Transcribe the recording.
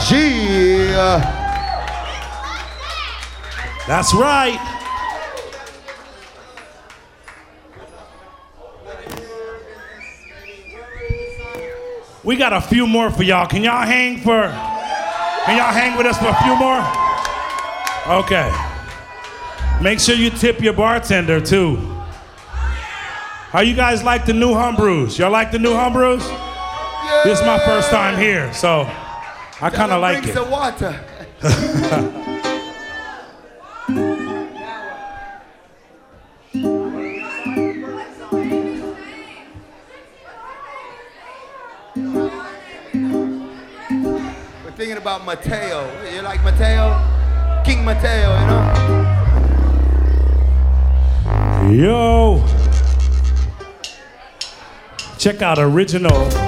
Yeah. That's right. We got a few more for y'all. Can y'all hang with us for a few more? Okay. Make sure you tip your bartender too. How you guys like the new Humbrus? Y'all like the new Humbrus? Yeah. This is my first time here, so I kind of like it. Some water. We're thinking about Mateo. You like Mateo? King Mateo, you know? Yo. Check out original